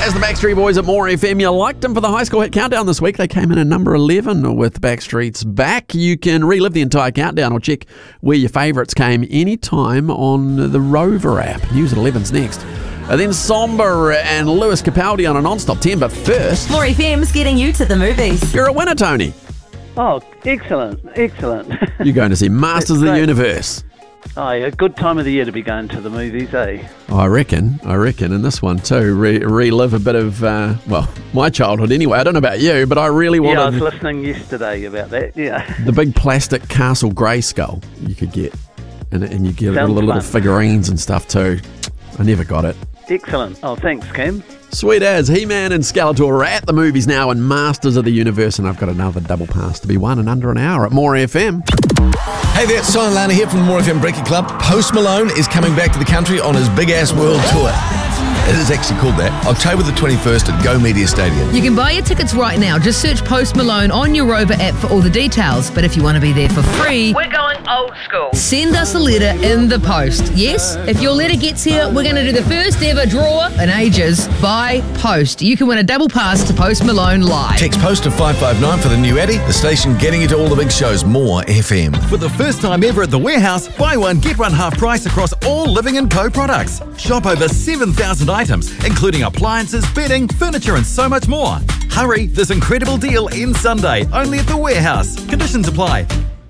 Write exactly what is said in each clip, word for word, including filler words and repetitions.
As the Backstreet Boys at More F M, you liked them for the high school hit countdown this week. They came in at number eleven with Backstreet's Back. You can relive the entire countdown or check where your favourites came anytime on the Rover app. News at eleven's next. And then Somber and Lewis Capaldi on a non-stop ten. But first, More F M's getting you to the movies. You're a winner, Tony. Oh, excellent, excellent. You're going to see Masters of the Universe. Oh, a good time of the year to be going to the movies, eh? I reckon, I reckon, and this one too, re- relive a bit of, uh, well, my childhood anyway. I don't know about you, but I really wanted... Yeah, I was listening yesterday about that, yeah. The big plastic Castle Grayskull you could get, and, and you get Sounds little, little fun. figurines and stuff too. I never got it. Excellent. Oh, thanks, Cam. Sweet as. He-Man and Skeletor are at the movies now and Masters of the Universe, and I've got another double pass to be won in under an hour at More F M. Hey there, it's Simon Lana here from the More F M Breaking Club. Post Malone is coming back to the country on his big-ass world tour. It is actually called that. October the twenty-first at Go Media Stadium. You can buy your tickets right now. Just search Post Malone on your Rover app for all the details. But if you want to be there for free, We're going old school. send us a letter in the post. Yes, if your letter gets here, we're going to do the first ever draw in ages by post. You can win a double pass to Post Malone live. Text post to five five nine for the new Addy, the station getting you to all the big shows. More F M. For the first time ever at The Warehouse, buy one, get one half price across all Living and Co products. Shop over seven thousand items, including appliances, bedding, furniture and so much more. Hurry, this incredible deal ends Sunday, only at The Warehouse. Conditions apply.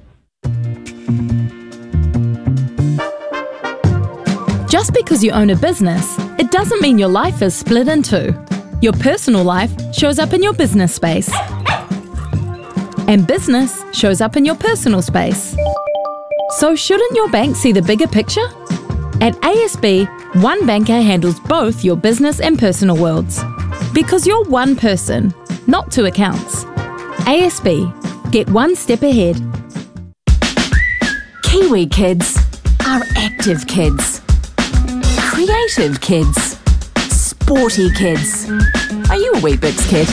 Just because you own a business, it doesn't mean your life is split in two. Your personal life shows up in your business space. And business shows up in your personal space. So shouldn't your bank see the bigger picture? At A S B, one banker handles both your business and personal worlds. Because you're one person, not two accounts. A S B, get one step ahead. Kiwi kids are active kids. Creative kids. Sporty kids. Are you a Weet-Bix kid?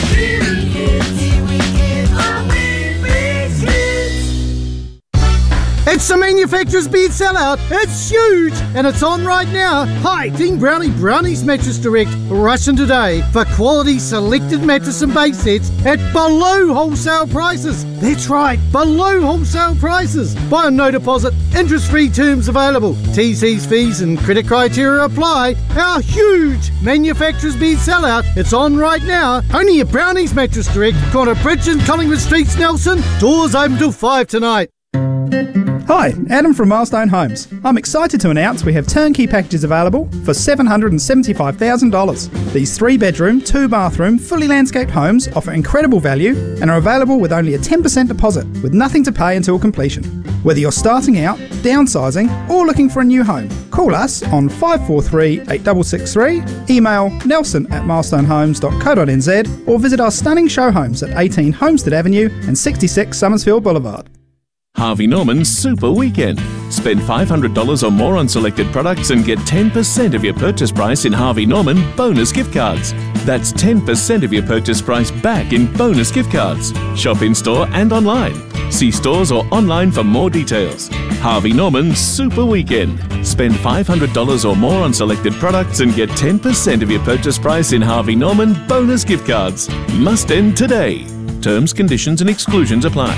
It's the manufacturer's bed sellout. It's huge and it's on right now. Hi, Team Brownie Brownies Mattress Direct. Rush in today for quality selected mattress and base sets at below wholesale prices. That's right, below wholesale prices. Buy on no deposit, interest-free terms available. T Cs, fees and credit criteria apply. Our huge manufacturer's bed sellout. It's on right now. Only at Brownies Mattress Direct. Corner Bridge and Collingwood Streets, Nelson. Doors open till five tonight. Hi, Adam from Milestone Homes. I'm excited to announce we have turnkey packages available for seven hundred seventy-five thousand dollars. These three-bedroom, two-bathroom, fully landscaped homes offer incredible value and are available with only a ten percent deposit, with nothing to pay until completion. Whether you're starting out, downsizing, or looking for a new home, call us on five four three, eight six six three, email nelson at milestonehomes dot co dot n z, or visit our stunning show homes at eighteen Homestead Avenue and sixty-six Summersfield Boulevard. Harvey Norman's Super Weekend. Spend five hundred dollars or more on selected products and get ten percent of your purchase price in Harvey Norman bonus gift cards. That's ten percent of your purchase price back in bonus gift cards. Shop in store and online. See stores or online for more details. Harvey Norman's Super Weekend. Spend five hundred dollars or more on selected products and get ten percent of your purchase price in Harvey Norman bonus gift cards. Must end today. Terms, conditions and exclusions apply.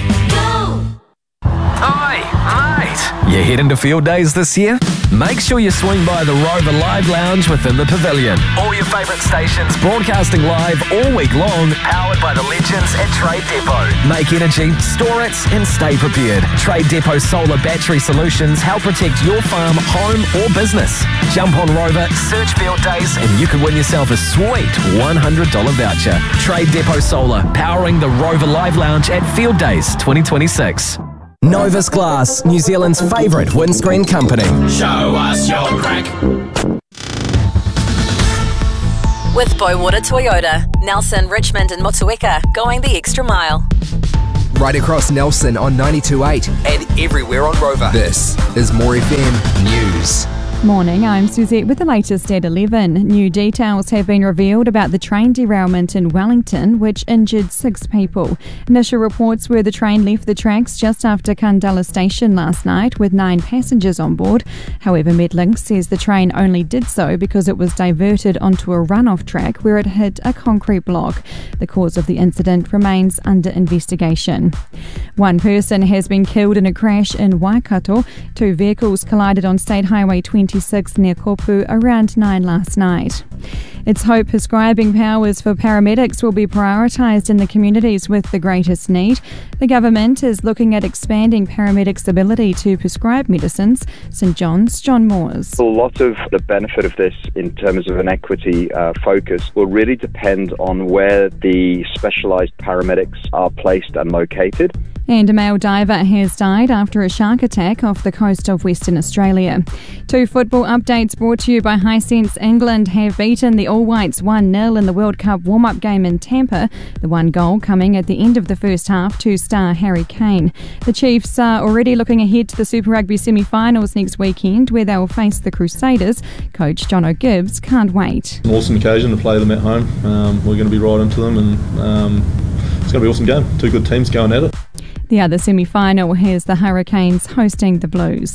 You heading to field days this year? Make sure you swing by the Rover Live Lounge within the pavilion. All your favourite stations broadcasting live all week long, powered by the legends at Trade Depot. Make energy, store it and stay prepared. Trade Depot solar battery solutions help protect your farm, home or business. Jump on Rover, search field days and you can win yourself a sweet one hundred dollars voucher. Trade Depot Solar, powering the Rover Live Lounge at Field Days twenty twenty-six. Novus Glass, New Zealand's favourite windscreen company. Show us your crack. With Boywater Toyota, Nelson, Richmond and Motueka going the extra mile. Right across Nelson on ninety-two point eight and everywhere on Rover. This is More F M News. Morning, I'm Suzette with the latest at eleven. New details have been revealed about the train derailment in Wellington, which injured six people. Initial reports were the train left the tracks just after Kundalla station last night with nine passengers on board. However, Medlink says the train only did so because it was diverted onto a runoff track where it hit a concrete block. The cause of the incident remains under investigation. One person has been killed in a crash in Waikato. Two vehicles collided on State Highway twenty-six near Kopu around nine last night. It's hoped prescribing powers for paramedics will be prioritised in the communities with the greatest need. The government is looking at expanding paramedics' ability to prescribe medicines. St John's, John Moores. A lot of the benefit of this in terms of an equity uh, focus will really depend on where the specialised paramedics are placed and located. And a male diver has died after a shark attack off the coast of Western Australia. Two football updates brought to you by Hisense. England have beaten the All Whites one nil in the World Cup warm-up game in Tampa. The one goal coming at the end of the first half to star Harry Kane. The Chiefs are already looking ahead to the Super Rugby semi-finals next weekend where they will face the Crusaders. Coach John O'Gibbs can't wait. An awesome occasion to play them at home. Um, we're going to be right into them and um, it's going to be an awesome game. Two good teams going at it. The other semi-final has the Hurricanes hosting the Blues.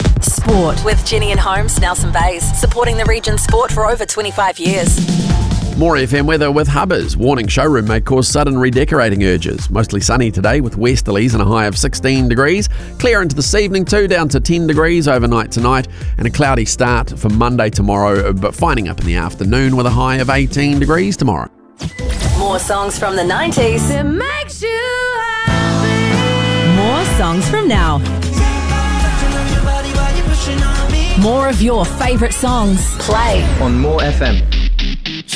Sport with Jenny and Holmes, Nelson Bays, supporting the region's sport for over twenty-five years. More F M weather with Hubbers. Warning showroom may cause sudden redecorating urges. Mostly sunny today with westerlies and a high of sixteen degrees. Clear into this evening too, down to ten degrees overnight tonight. And a cloudy start for Monday tomorrow, but finding up in the afternoon with a high of eighteen degrees tomorrow. More songs from the nineties. It makes you happy. More songs from now. More of your favourite songs. Play on More F M.